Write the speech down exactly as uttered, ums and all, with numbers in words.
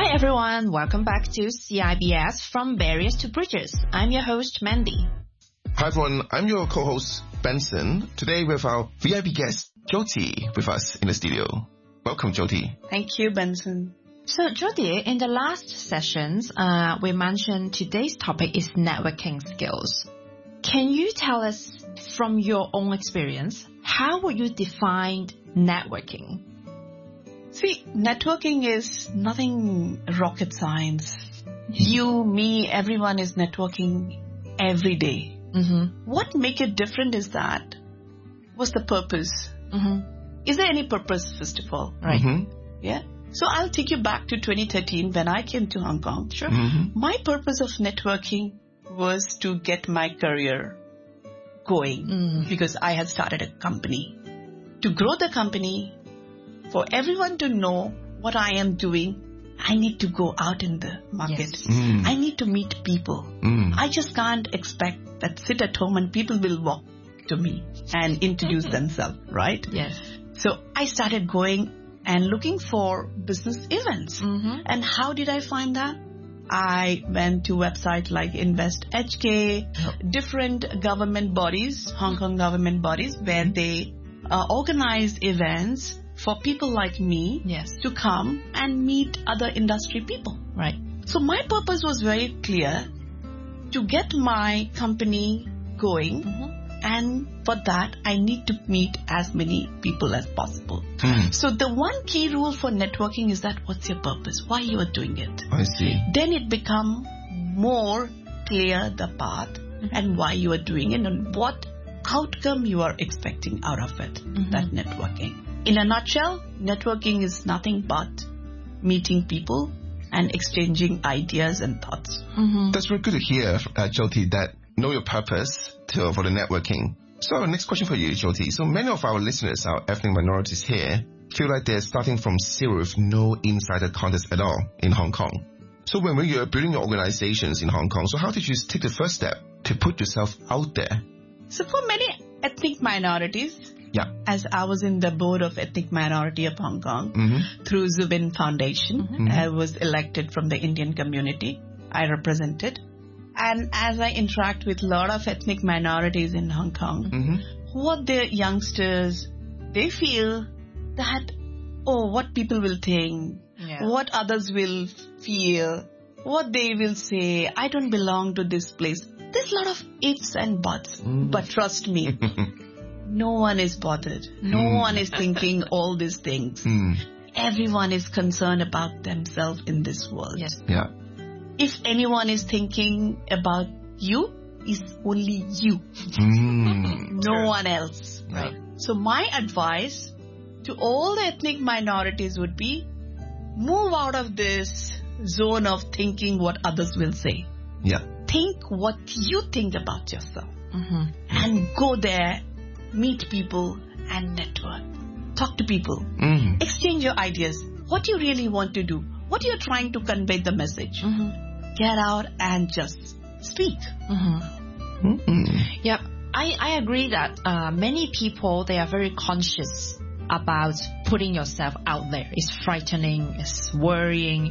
Hi everyone, welcome back to C I B S From Barriers to Bridges. I'm your host Mandy. Hi everyone, I'm your co-host Benson. Today we have our V I P guest Jyoti with us in the studio. Welcome Jyoti. Thank you, Benson. So Jyoti, in the last sessions, uh, we mentioned today's topic is networking skills. Can you tell us from your own experience, how would you define networking? See, networking is nothing rocket science. You, me, everyone is networking every day. Mm-hmm. What makes it different is that, what's the purpose? Mm-hmm. Is there any purpose, first of all? Right. Mm-hmm. Yeah. So I'll take you back to twenty thirteen when I came to Hong Kong. Sure. Mm-hmm. My purpose of networking was to get my career going Mm. because I had started a company. To grow the company, for everyone to know what I am doing, I need to go out in the market. Yes. Mm. I need to meet people. Mm. I just can't expect that sit at home and people will walk to me and introduce themselves, right? Yes. So I started going and looking for business events. Mm-hmm. And how did I find that? I went to websites like InvestHK, different government bodies, Hong Kong government bodies, where they uh, organize events for people like me Yes. to come and meet other industry people. Right. So my purpose was very clear, to get my company going, Mm-hmm. and for that I need to meet as many people as possible. Mm. So the one key rule for networking is that what's your purpose? Why you are doing it? I see. Then it become more clear the path and why you are doing it and what outcome you are expecting out of it. Mhm. That networking. In a nutshell, networking is nothing but meeting people and exchanging ideas and thoughts. Mm-hmm. That's very good to hear, uh, Jyoti, that know your purpose to, for the networking. So next question for you, Jyoti. So many of our listeners, our ethnic minorities here, feel like they're starting from zero with no insider contacts at all in Hong Kong. So when you're building your organizations in Hong Kong, so how did you take the first step to put yourself out there? So for many ethnic minorities, Yeah. as I was in the board of Ethnic Minority of Hong Kong, Mm-hmm. through Zubin Foundation, Mhm. I was elected from the Indian community I represented. And as I interact with a lot of ethnic minorities in Hong Kong, Mm-hmm. what the youngsters, they feel that, oh, what people will think, Yeah. what others will feel, what they will say, I don't belong to this place. There's a lot of ifs and buts. Mm. But trust me, no one is bothered. No Mm. one is thinking all these things. Mm. Everyone is concerned about themselves in this world. Yes. Yeah. If anyone is thinking about you, it's only you, Mm. no one else. Yeah. Right? So my advice to all the ethnic minorities would be, move out of this zone of thinking what others will say. Yeah. Think what you think about yourself Mm-hmm. and go there, meet people and network. Talk to people. Mm. Exchange your ideas. What you really want to do. What you're trying to convey the message. Mm-hmm. Get out and just speak. Mm-hmm. Mm. Yep. I, I agree that uh, many people, they are very conscious about putting yourself out there. It's frightening, it's worrying,